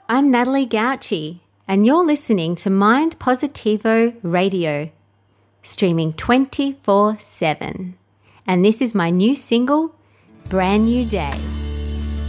I'm Natalie Gauci, and you're listening to Mind Positivo Radio, streaming 24/7. And this is my new single, Brand New Day.